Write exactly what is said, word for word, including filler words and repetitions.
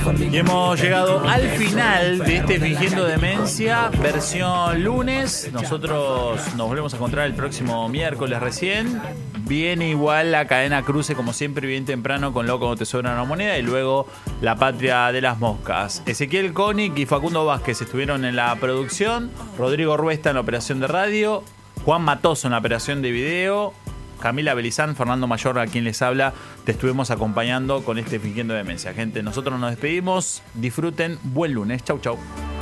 Y hemos llegado al final de este Fingiendo Demencia, versión lunes. Nosotros nos volvemos a encontrar el próximo miércoles recién. Viene igual la cadena cruce, como siempre, bien temprano, con Loco, no te sobra una moneda. Y luego La Patria de las Moscas. Ezequiel Koenig y Facundo Vázquez estuvieron en la producción. Rodrigo Ruesta en la operación de radio. Juan Matoso en la operación de video. Camila Belizán, Fernando Mayor, a quien les habla, te estuvimos acompañando con este Fingiendo Demencia. Gente, nosotros nos despedimos. Disfruten. Buen lunes. Chau, chau.